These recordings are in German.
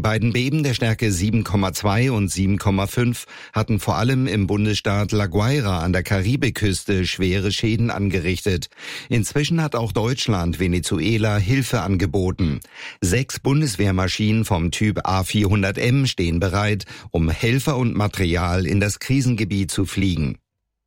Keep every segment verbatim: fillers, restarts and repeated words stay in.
beiden Beben der Stärke sieben Komma zwei und sieben Komma fünf hatten vor allem im Bundesstaat La Guaira an der Karibikküste schwere Schäden angerichtet. Inzwischen hat auch Deutschland Venezuela Hilfe angeboten. Sechs Bundeswehrmaschinen vom Typ A vierhundert M stehen bereit, um Helfer und Material in das Krisengebiet zu fliegen.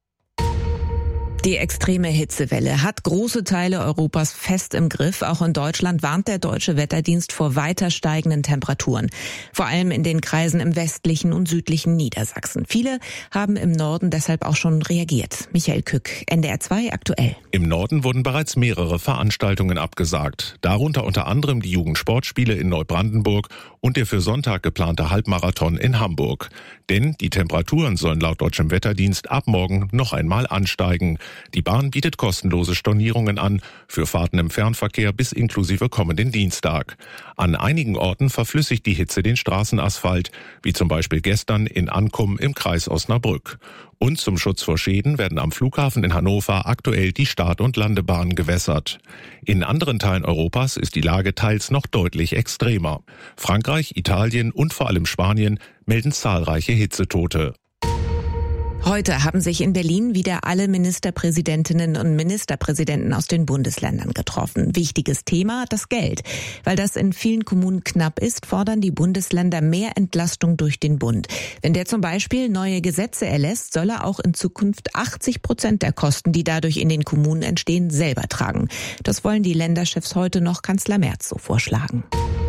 Die extreme Hitzewelle hat große Teile Europas fest im Griff. Auch in Deutschland warnt der Deutsche Wetterdienst vor weiter steigenden Temperaturen. Vor allem in den Kreisen im westlichen und südlichen Niedersachsen. Viele haben im Norden deshalb auch schon reagiert. Michael Kück, N D R zwei aktuell. Im Norden wurden bereits mehrere Veranstaltungen abgesagt. Darunter unter anderem die Jugendsportspiele in Neubrandenburg und der für Sonntag geplante Halbmarathon in Hamburg. Denn die Temperaturen sollen laut Deutschem Wetterdienst ab morgen noch einmal ansteigen. Die Bahn bietet kostenlose Stornierungen an für Fahrten im Fernverkehr bis inklusive kommenden Dienstag. An einigen Orten verflüssigt die Hitze den Straßenasphalt, wie zum Beispiel gestern in Ankum im Kreis Osnabrück. Und zum Schutz vor Schäden werden am Flughafen in Hannover aktuell die Start- und Landebahnen gewässert. In anderen Teilen Europas ist die Lage teils noch deutlich extremer. Frankreich, Italien und vor allem Spanien melden zahlreiche Hitzetote. Heute haben sich in Berlin wieder alle Ministerpräsidentinnen und Ministerpräsidenten aus den Bundesländern getroffen. Wichtiges Thema, das Geld. Weil das in vielen Kommunen knapp ist, fordern die Bundesländer mehr Entlastung durch den Bund. Wenn der zum Beispiel neue Gesetze erlässt, soll er auch in Zukunft achtzig Prozent der Kosten, die dadurch in den Kommunen entstehen, selber tragen. Das wollen die Länderchefs heute noch Kanzler Merz so vorschlagen.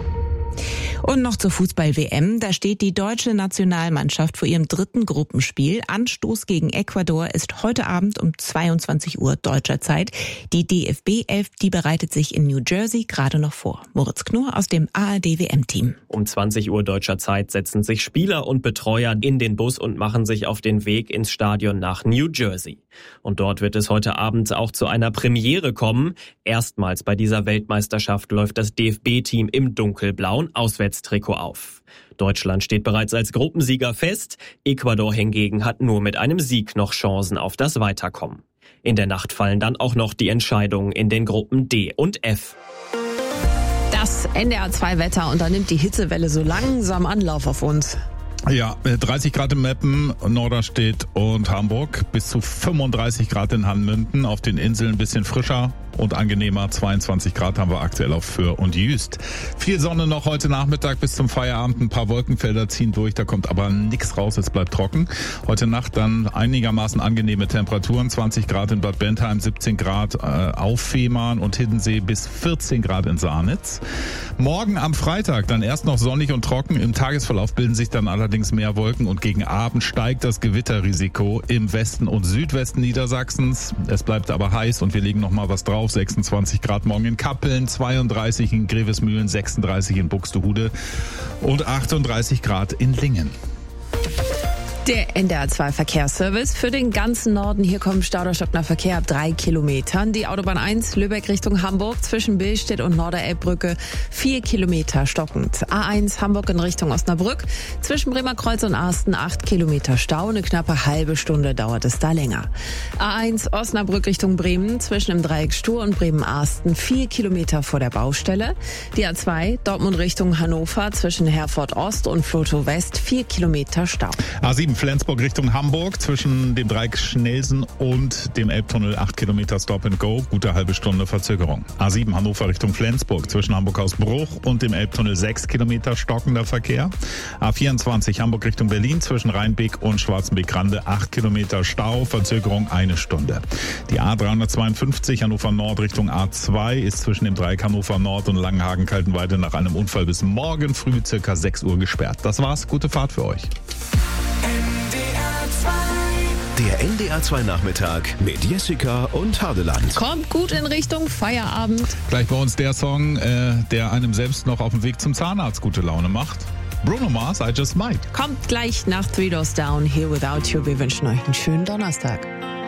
Und noch zur Fußball-W M. Da steht die deutsche Nationalmannschaft vor ihrem dritten Gruppenspiel. Anstoß gegen Ecuador ist heute Abend um zweiundzwanzig Uhr deutscher Zeit. Die D F B elf, die bereitet sich in New Jersey gerade noch vor. Moritz Knorr aus dem A R D-W M-Team. Um zwanzig Uhr deutscher Zeit setzen sich Spieler und Betreuer in den Bus und machen sich auf den Weg ins Stadion nach New Jersey. Und dort wird es heute Abend auch zu einer Premiere kommen. Erstmals bei dieser Weltmeisterschaft läuft das D F B-Team im dunkelblauen Auswärtstrikot auf. Deutschland steht bereits als Gruppensieger fest. Ecuador hingegen hat nur mit einem Sieg noch Chancen auf das Weiterkommen. In der Nacht fallen dann auch noch die Entscheidungen in den Gruppen D und F. Das N D R zwei Wetter, und da nimmt die Hitzewelle so langsam Anlauf auf uns. Ja, dreißig Grad in Meppen, Norderstedt und Hamburg, bis zu fünfunddreißig Grad in Hanmünden, auf den Inseln ein bisschen frischer und angenehmer, zweiundzwanzig Grad haben wir aktuell auf Föhr und Jüst. Viel Sonne noch heute Nachmittag bis zum Feierabend, ein paar Wolkenfelder ziehen durch, da kommt aber nichts raus, es bleibt trocken. Heute Nacht dann einigermaßen angenehme Temperaturen, zwanzig Grad in Bad Bentheim, siebzehn Grad äh, auf Fehmarn und Hiddensee bis vierzehn Grad in Saarnitz. Morgen am Freitag dann erst noch sonnig und trocken, im Tagesverlauf bilden sich dann allerdings mehr Wolken und gegen Abend steigt das Gewitterrisiko im Westen und Südwesten Niedersachsens. Es bleibt aber heiß und wir legen noch mal was drauf. sechsundzwanzig Grad morgen in Kappeln, zweiunddreißig in Grevesmühlen, sechsunddreißig in Buxtehude und achtunddreißig Grad in Lingen. Der N D R zwei Verkehrsservice für den ganzen Norden. Hier kommt Stauderstockner Verkehr ab drei Kilometern. Die Autobahn eins Lübeck Richtung Hamburg zwischen Billstedt und Norderelbbrücke vier Kilometer stockend. A eins Hamburg in Richtung Osnabrück zwischen Bremerkreuz und Arsten acht Kilometer Stau. Eine knappe halbe Stunde dauert es da länger. A eins Osnabrück Richtung Bremen zwischen dem Dreieck Stur und Bremen-Arsten vier Kilometer vor der Baustelle. Die A zwei Dortmund Richtung Hannover zwischen Herford Ost und Flotow West vier Kilometer Stau. A sieben Flensburg Richtung Hamburg zwischen dem Dreieck Schnelsen und dem Elbtunnel acht Kilometer Stop and Go, gute halbe Stunde Verzögerung. A sieben Hannover Richtung Flensburg zwischen Hamburg-Hausbruch und dem Elbtunnel sechs Kilometer stockender Verkehr. A vierundzwanzig Hamburg Richtung Berlin zwischen Rheinbeek und Schwarzenbeek-Rande acht Kilometer Stau, Verzögerung eine Stunde. Die A dreihundertzweiundfünfzig Hannover Nord Richtung A zwei ist zwischen dem Dreieck Hannover Nord und Langenhagen-Kaltenweide nach einem Unfall bis morgen früh circa sechs Uhr gesperrt. Das war's, gute Fahrt für euch. Der N D R zwei Nachmittag mit Jessica und Hadeland. Kommt gut in Richtung Feierabend. Gleich bei uns der Song, äh, der einem selbst noch auf dem Weg zum Zahnarzt gute Laune macht. Bruno Mars, I Just Might. Kommt gleich nach Three Doors Down, Here Without You. Wir wünschen euch einen schönen Donnerstag.